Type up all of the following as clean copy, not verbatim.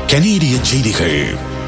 கனேடிய செய்திகள்.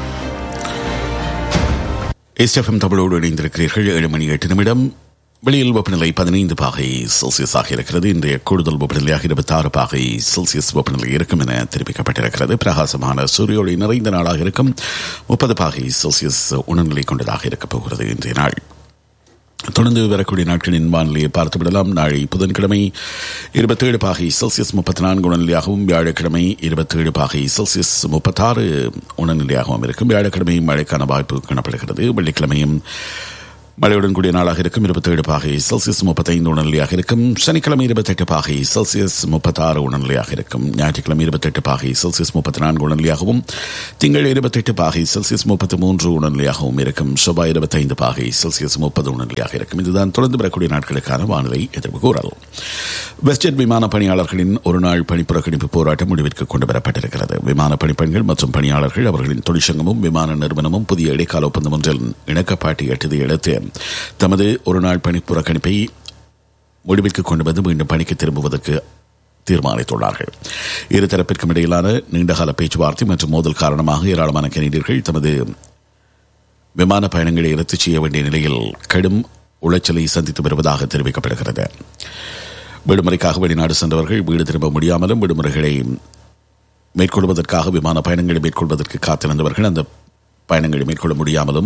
எஸ்எஃப்எம் தமிழோடு இணைந்திருக்கிறீர்கள். 7:08. வெளியில் வெப்பநிலை 15 பாகை செல்சியஸாக இருக்கிறது. இன்றைய கூடுதல் வெப்பநிலையாக 26 பாகை செல்சியஸ் வெப்பநிலை இருக்கும் என தெரிவிக்கப்பட்டிருக்கிறது. பிரகாசமான சூரியோடு நிறைந்த நாளாக இருக்கும். 30 பாகை செல்சியஸ் உணர்நிலை கொண்டதாக இருக்கப் போகிறது இன்றைய நாள். தொடர்ந்து வரக்கூடிய நாட்களின் வானிலையை பார்த்துவிடலாம். நாளை புதன்கிழமை 27 பாகை செல்சியஸ் 34 உணர்நிலையாகவும், வியாழக்கிழமை 27 பாகை செல்சியஸ் 36 உணர்நிலையாகவும் இருக்கும். வியாழக்கிழமை மழைக்கான வாய்ப்பு காணப்படுகிறது. வெள்ளிக்கிழமையும் மழையுடன் கூடிய நாளாக இருக்கும். 27 பாகை செல்சியஸ் 35 உணர்நிலையாக இருக்கும். சனிக்கிழமை 28 பாகை செல்சியஸ் 36 உணர்நிலையாக இருக்கும். ஞாயிற்றுக்கிழமை 28 பாகை செல்சியஸ் 34 உணர்நிலையாகவும், திங்கள் 28 பாகை செல்சியஸ் 33 உணர்நிலையாகவும் இருக்கும். செவ்வாய் 25 பாகை செல்சியஸ் 30 உணர்நிலையாக இருக்கும். இதுதான் தொடர்ந்து வரக்கூடிய நாட்களுக்கான வானிலை எதிர்ப்பு கூறல். வெஸ்ட்ஜெட் விமான பணியாளர்களின் ஒரு நாள் பணிப்புறக்கணிப்பு போராட்டம் முடிவிற்கு கொண்டு வரப்பட்டிருக்கிறது. விமான பணிப்பெண்கள் மற்றும் பணியாளர்கள் அவர்களின் தொழிற்சங்கமும் விமான நிறுவனமும் புதிய இடைக்கால ஒப்பந்தம் ஒன்றில் இணக்கப்பாட்டை எட்டியதை அடுத்து தமது ஒரு நாள் பணி புறக்கணிப்பை முடிவிற்கு கொண்டு வந்து மீண்டும் பணிக்கு திரும்புவதற்கு தீர்மானித்துள்ளார்கள். இருதரப்பிற்கும் இடையிலான நீண்டகால பேச்சுவார்த்தை மற்றும் மோதல் காரணமாக ஏராளமான கனேடியர்கள் தமது விமான பயணங்களை ரத்து செய்ய வேண்டிய நிலையில் கடும் உளைச்சலை சந்தித்து வருவதாக தெரிவிக்கப்படுகிறது. விடுமுறைக்காக வெளிநாடு சென்றவர்கள் வீடு திரும்ப முடியாமலும், விடுமுறைகளை மேற்கொள்வதற்காக விமான பயணங்களை மேற்கொள்வதற்கு காத்திருந்தவர்கள் அந்த பயணங்களை மேற்கொள்ள முடியாமலும்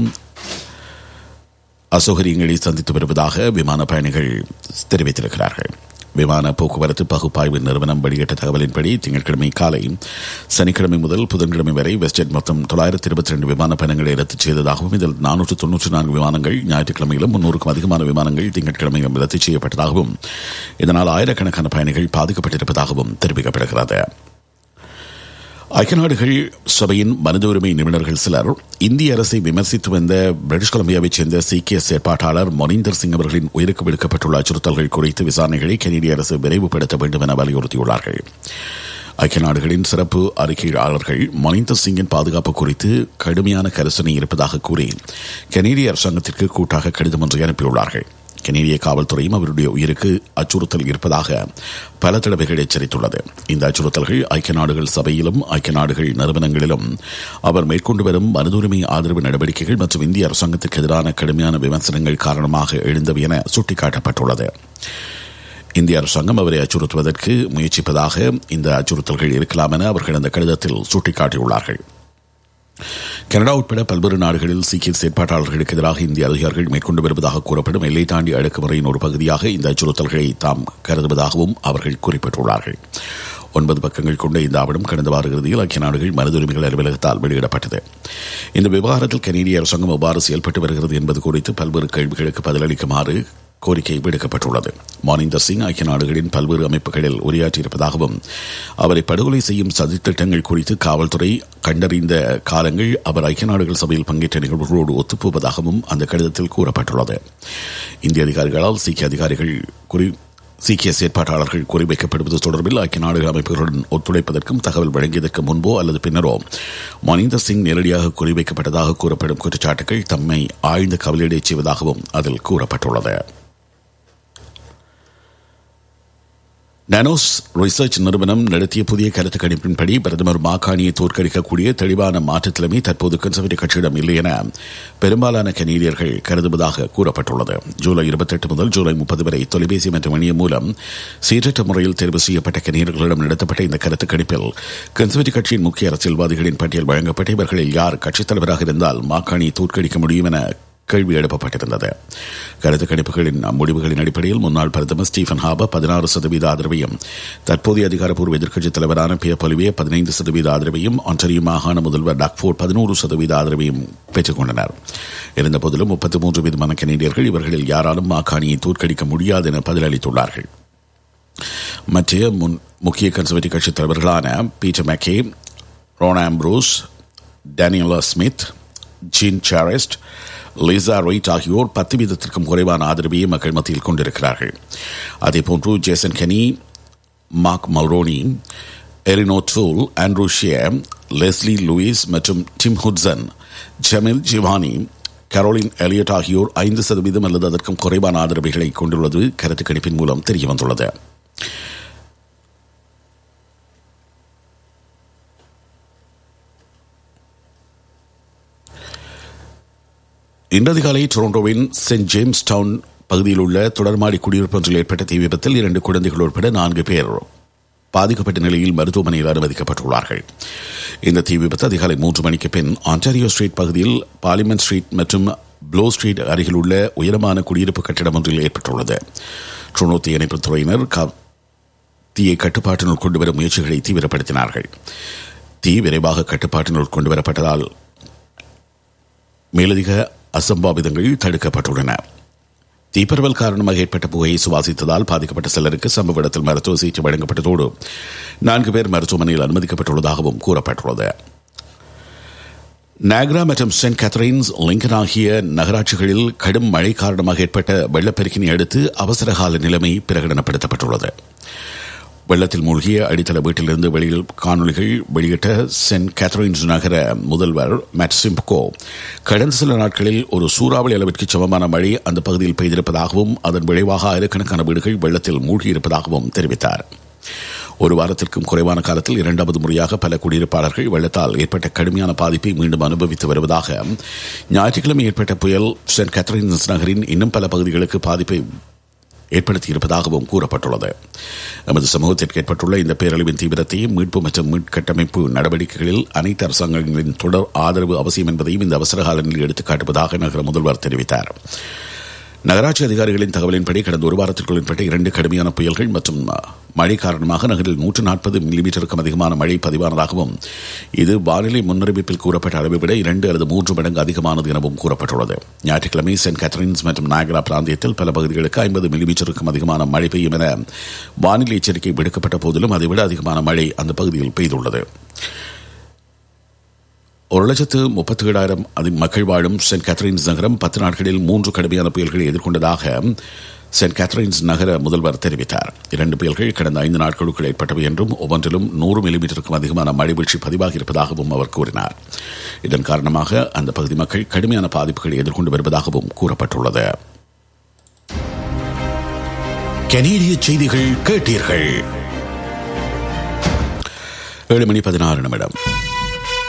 அசௌகரியங்களை சந்தித்து வருவதாக விமான பயணிகள் தெரிவித்திருக்கிறார்கள். விமான போக்குவரத்து பகுப்பாய்வு நிறுவனம் வெளியிட்ட தகவலின்படி திங்கட்கிழமை காலை சனிக்கிழமை முதல் புதன்கிழமை வரை வெஸ்ட்ஜெட் மொத்தம் 922 விமான பயணங்களை ரத்து செய்ததாகவும், இதில் 494 விமானங்கள் ஞாயிற்றுக்கிழமையிலும் 300க்கும் அதிகமான விமானங்கள் திங்கட்கிழமையிலும் ரத்து செய்யப்பட்டதாகவும், இதனால் ஆயிரக்கணக்கான பயணிகள் பாதிக்கப்பட்டிருப்பதாகவும் தெரிவிக்கப்படுகிறது. ஐக்கிய நாடுகள் சபையின் மனித உரிமை நிபுணர்கள் சிலர் இந்திய அரசை விமர்சித்து வந்த பிரிட்டிஷ் கொலம்பியாவைச் சேர்ந்த சீக்கிய செயற்பாட்டாளர் மொனிந்தர் சிங் அவர்களின் உயிருக்கு விடுக்கப்பட்டுள்ள அச்சுறுத்தல்கள் குறித்து விசாரணைகளை கனேடிய அரசு விரைவுபடுத்த வேண்டும் என வலியுறுத்தியுள்ளார்கள். ஐக்கிய நாடுகளின் சிறப்பு அறிக்கையாளர்கள் மொனிந்தர் சிங்கின் பாதுகாப்பு குறித்து கடுமையான கரிசனை இருப்பதாக கூறி கனேடிய அரசாங்கத்திற்கு கூட்டாக கடிதம் ஒன்றை அனுப்பியுள்ளார்கள். கனேடிய காவல்துறையும் அவருடைய உயிருக்கு அச்சுறுத்தல் இருப்பதாக பல தடவைகள் எச்சரித்துள்ளது. இந்த அச்சுறுத்தல்கள் ஐக்கிய நாடுகள் சபையிலும் ஐக்கிய நாடுகள் நிறுவனங்களிலும் அவர் மேற்கொண்டு வரும் மனித உரிமை ஆதரவு நடவடிக்கைகள் மற்றும் இந்திய அரசாங்கத்திற்கு எதிரான கடுமையான விமர்சனங்கள் காரணமாக எழுந்தவை என சுட்டிக்காட்டப்பட்டுள்ளது. இந்திய அரசாங்கம் அவரை அச்சுறுத்துவதற்கு முயற்சிப்பதாக இந்த அச்சுறுத்தல்கள் இருக்கலாம் என அவர்கள் அந்த கடிதத்தில் சுட்டிக்காட்டியுள்ளார்கள். கனடா உட்பட பல்வேறு நாடுகளில் சீக்கிய செயற்பாட்டாளர்களுக்கு எதிராக இந்திய அதிகாரிகள் மேற்கொண்டு வருவதாக கூறப்படும் எல்லை தாண்டி அடக்குமுறையின் ஒரு பகுதியாக இந்த அச்சுறுத்தல்களை தாம் கருதுவதாகவும் அவர்கள் குறிப்பிட்டுள்ளார்கள். 9 பக்கங்கள் கொண்ட இந்த ஆவணம் கடந்த வார இறுதியில் ஐக்கிய நாடுகள் மனித உரிமைகள் அலுவலகத்தால் வெளியிடப்பட்டது. இந்த விவகாரத்தில் கனேடிய அரசாங்கம் எவ்வாறு செயல்பட்டு வருகிறது என்பது குறித்து பல்வேறு கேள்விகளுக்கு பதிலளிக்குமாறு கோரிக்கை விடுக்கப்பட்டுள்ளது. மொனிந்தர் சிங் ஐக்கிய நாடுகளின் பல்வேறு அமைப்புகளில் உரையாற்றியிருப்பதாகவும், அவரை படுகொலை செய்யும் சதித்திட்டங்கள் குறித்து காவல்துறை கண்டறிந்த காலங்கள் அவர் ஐக்கிய நாடுகள் சபையில் பங்கேற்ற நிகழ்வுகளோடு ஒத்துப்போவதாகவும் அந்த கடிதத்தில் கூறப்பட்டுள்ளது. இந்திய அதிகாரிகளால் சீக்கிய செயற்பாட்டாளர்கள் குறிவைக்கப்படுவது தொடர்பில் ஐக்கிய நாடுகள் அமைப்புகளுடன் ஒத்துழைப்பதற்கும் தகவல் வழங்கியதற்கு முன்போ அல்லது பின்னரோ மொனிந்தர் சிங் நேரடியாக குறிவைக்கப்பட்டதாக கூறப்படும் குற்றச்சாட்டுகள் தம்மை ஆழ்ந்த கவலையடையச் செய்வதாகவும் அதில் கூறப்பட்டுள்ளது. நானோஸ் ரிசர்ச் நிறுவனம் நடத்திய புதிய கருத்து கணிப்பின்படி பிரதமர் மாகாணியை தோற்கடிக்கக்கூடிய தெளிவான மாற்று தலைமை தற்போது கன்சர்வேட்டிவ் கட்சியிடம் இல்லை என பெரும்பாலான கனேடியர்கள் கருதுவதாக கூறப்பட்டுள்ளது. ஜூலை 28 முதல் ஜூலை 30 வரை தொலைபேசி மற்றும் இணைய மூலம் சீரற்ற முறையில் தேர்வு செய்யப்பட்ட கனேடியர்களிடம் நடத்தப்பட்ட இந்த கருத்து கணிப்பில் கன்சர்வேட்டிவ் கட்சியின் முக்கிய அரசியல்வாதிகளின் பட்டியல் வழங்கப்பட்டு இவர்களில் யார் கட்சித் தலைவராக இருந்தால் மாகாணியை தோற்கடிக்க முடியும் என கேள்வி எழுப்பப்பட்டிருந்தது. கருத்து கணிப்புகளின் முடிவுகளின் அடிப்படையில் முன்னாள் பிரதமர் ஸ்டீஃபன் ஹார்பர் 16% ஆதரவையும், தற்போதைய அதிகாரப்பூர்வ எதிர்க்கட்சித் தலைவரான பியர் பொலிவே 15% ஆதரவையும், ஆன்டரியோ மாகாண முதல்வர் டாக் ஃபோர்ட் 11% ஆதரவையும் பெற்றுக் கொண்டனர். இருந்தபோதிலும் 33% கனேடியர்கள் இவர்களில் யாராலும் மாகாணியை தோற்கடிக்க முடியாது என பதிலளித்துள்ளார்கள். மற்ற முக்கிய கன்சர்வேட்டிவ் கட்சித் தலைவர்களான Peter மேக்கே, Ron Ambrose, Daniel Smith, gene சாரெஸ்ட், Lisa right ஆகியோர் 10% குறைவான ஆதரவையை மக்கள் மத்தியில் கொண்டிருக்கிறார்கள். அதேபோன்று Jason Keni, mark மல்ரோனி, எரினோ tool, Andrew shear, Leslie Lewis மற்றும் டிம் ஹுட்சன், ஜமில் ஜிவானி, கரோலின் எலியட் ஆகியோர் 5% அல்லது அதற்கும் குறைவான ஆதரவுகளை கொண்டுள்ளது கருத்து கணிப்பின் மூலம் தெரியவந்துள்ளது. இன்று அதிகாலை டொரண்டோவின் சென்ட் ஜேம்ஸ் டவுன் பகுதியில் உள்ள தொடர்மாடி குடியிருப்பு ஒன்றில் ஏற்பட்ட தீ விபத்தில் 2 குழந்தைகள் உட்பட 4 பேர் பாதிக்கப்பட்ட நிலையில் மருத்துவமனையில் அனுமதிக்கப்பட்டுள்ளார்கள். இந்த தீ விபத்து அதிகாலை 3 மணிக்கு பின் ஆன்டாரியோ ஸ்ட்ரீட் பகுதியில் பார்லிமெண்ட் ஸ்ட்ரீட் மற்றும் ப்ளோ ஸ்ட்ரீட் அருகில் உள்ள உயரமான குடியிருப்பு கட்டிடம் ஒன்றில் ஏற்பட்டுள்ளது. டொரண்டோ தீயணைப்புத் துறையினர் தீயை கட்டுப்பாட்டினுள் கொண்டுவரும் முயற்சிகளை தீவிரப்படுத்தினார்கள். தீ விரைவாக கட்டுப்பாட்டினுள் கொண்டுவரப்பட்டதால் மேலதிக அசம்பாவிதங்கள் தடுக்கப்பட்டுள்ளன. தீப்பரவல் காரணமாக ஏற்பட்ட புகையை சுவாசித்ததால் பாதிக்கப்பட்ட சிலருக்கு சம்பவ இடத்தில் மருத்துவ சிகிச்சை வழங்கப்பட்டதோடு 4 பேர் மருத்துவமனையில் அனுமதிக்கப்பட்டுள்ளதாகவும் கூறப்பட்டுள்ளது. நாகரா மற்றும் சென்ட் கேத்தரின்ஸ் லிங்கன் ஆகிய நகராட்சிகளில் கடும் மழை காரணமாக ஏற்பட்ட வெள்ளப்பெருக்கினை அடுத்து அவசரகால நிலைமை பிரகடனப்படுத்தப்பட்டுள்ளது. வெள்ளத்தில் மூழ்கிய அடித்தள வீட்டிலிருந்து வெளியில் காணொலிகள் வெளியிட்ட சென்ட் கேத்தரின்ஸ் நகர முதல்வர் மேட் சிம்ப்கோ கடந்த சில நாட்களில் ஒரு சூறாவளி அளவிற்கு சமமான மழை அந்த பகுதியில் பெய்திருப்பதாகவும் அதன் விளைவாக ஆயிரக்கணக்கான வீடுகள் வெள்ளத்தில் மூழ்கியிருப்பதாகவும் தெரிவித்தார். ஒரு வாரத்திற்கும் குறைவான காலத்தில் 2வது முறையாக பல குடியிருப்பாளர்கள் வெள்ளத்தால் ஏற்பட்ட கடுமையான பாதிப்பை மீண்டும் அனுபவித்து வருவதாக ஞாயிற்றுக்கிழமை ஏற்பட்ட புயல் சென்ட் கேத்தரின்ஸ் நகரின் இன்னும் பல பகுதிகளுக்கு பாதிப்பை ஏற்படுத்தியிருப்பதாகவும் கூறப்பட்டுள்ளது. நமது சமூகத்திற்கு ஏற்பட்டுள்ள இந்த பேரழிவின் தீவிரத்தையும் மீட்பு மற்றும் மீட்கட்டமைப்பு நடவடிக்கைகளில் அனைத்து அரசாங்கங்களின் தொடர் ஆதரவு அவசியம் என்பதையும் இந்த அவசரகால நிலை எடுத்துக் காட்டுவதாக நகர முதல்வர் தெரிவித்தார். நகராட்சி அதிகாரிகளின் தகவலின்படி கடந்த ஒரு வாரத்திற்குள் ஏற்பட்ட 2 கடுமையான புயல்கள் மற்றும் மழை காரணமாக நகரில் 140 மில்லிமீட்டருக்கும் அதிகமான மழை பதிவானதாகவும் இது வானிலை முன்னறிவிப்பில் கூறப்பட்ட அளவை விட 2 அல்லது 3 மடங்கு அதிகமானது எனவும் கூறப்பட்டுள்ளது. ஞாயிற்றுக்கிழமை சென்ட் கேத்தரின்ஸ் மற்றும் நாகரா பிராந்தியத்தில் பல பகுதிகளுக்கு 50 மில்லிமீட்டருக்கும் அதிகமான மழை பெய்யும் என வானிலை எச்சரிக்கை விடுக்கப்பட்ட போதிலும் அதைவிட அதிகமான மழை அந்த பகுதியில் பெய்துள்ளது. 1,37,000 மக்கள் வாழும் சென்ட் கேத்தரின்ஸ் நகரம் 10 நாட்களில் 3 கடுமையான புயல்களை எதிர்கொண்டதாக சென்ட் கேத்தரின்ஸ் நகர முதல்வர் தெரிவித்தார். 2 புயல்கள் கடந்த 5 நாட்களுக்குள் ஏற்பட்டவை என்றும் ஒவ்வொன்றிலும் 100 மில்லிமீட்டருக்கும் அதிகமான மழை வீழ்ச்சி பதிவாகி இருப்பதாகவும் அவர் கூறினார். இதன் காரணமாக அந்த பகுதி மக்கள் கடுமையான பாதிப்புகளை எதிர்கொண்டு வருவதாகவும் கூறப்பட்டுள்ளது. கனேடிய செய்திகள் கேட்டீர்கள். 7:16